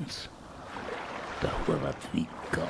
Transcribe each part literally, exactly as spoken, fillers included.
eins. Der Horvath Wicker.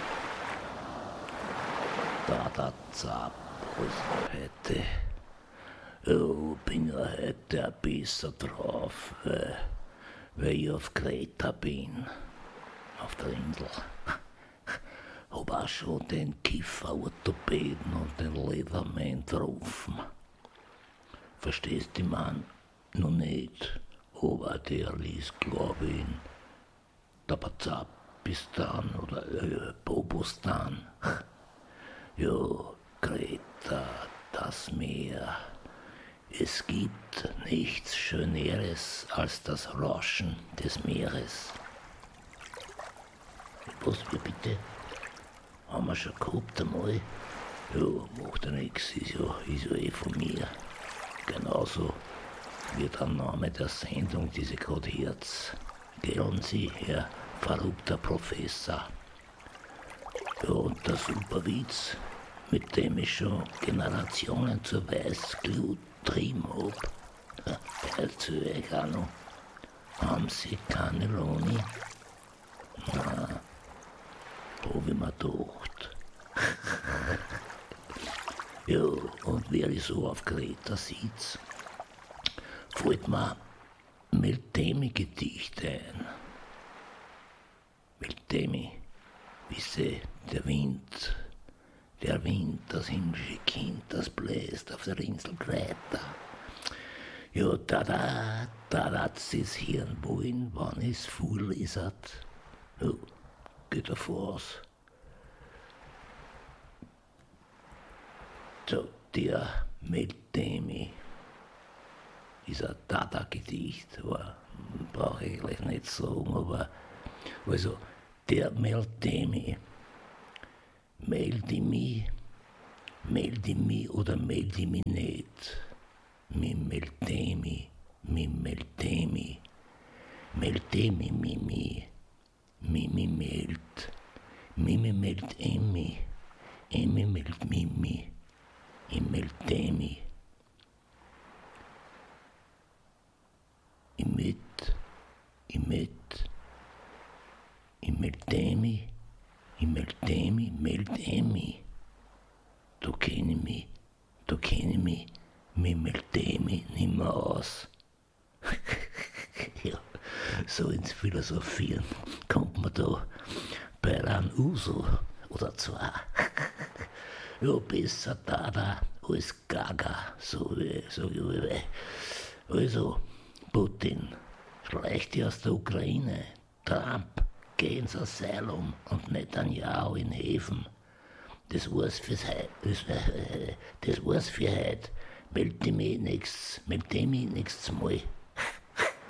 Da, da, zap, also heute. Oh, bin ja heute ein bisschen drauf, weil, weil ich auf Kreta bin. Auf der Insel. Hab auch schon den Kieferorthopäden und den Leatherman getroffen. Verstehst du, Mann? Noch nicht. Aber der liest, glaub ich, in Tabazapistan oder äh, Bobostan. Ja, Kreta, das Meer. Es gibt nichts Schöneres als das Rauschen des Meeres. Was wir bitte? Haben wir schon gehabt einmal? Ja, macht ja nix, ist ja, ist ja eh von mir. Genauso wie der Name der Sendung, die Sie gerade hört. Gehen Sie, Herr verrückter Professor. Ja, und der Superwitz, mit dem ich schon Generationen zur Weißglut getrieben hab, erzähl ich auch noch. Haben Sie Cannelloni? Na, hab ich mir gedacht. Ja, und wer ich so auf Kreta sitzt, fällt mir Meltemi-Gedichte ein. Meltemi, wisse, der Wind, der Wind, das himmlische Kind, das bläst auf der Insel Kreta. Ja, da da, da da das Hirn wollen, wann es voll ist. Ja, geht davon aus. So, der Meltemi ist ein Dada-Gedicht, brauche ich gleich nicht sagen, aber also der Meltemi, melde mich, melde mich oder melde mich nicht, mi Meltemi, mi Meltemi, Meltemi, mi, mi, mi, mi meld, mi, mi meld Emmi, Emmi meld Mimi, im Meltemi. Im mit, im mit, im Meltemi, im Meltemi, meld Emmi. Da kenn ich mich, da kenn ich mich mit Meltemi nimmer aus. Ja, so ins Philosophieren kommt man da bei einem Uso oder zwei. Ja, besser Dada als Gaga, so wie, so wie. Also, Putin, schleicht dich aus der Ukraine. Trump, geh ins Asylum und Netanyahu in Häfen. Das war's fürs Heid, das, äh, das war's für heute. Meld dich mich nächstes, meld dich mich nächstes Mal.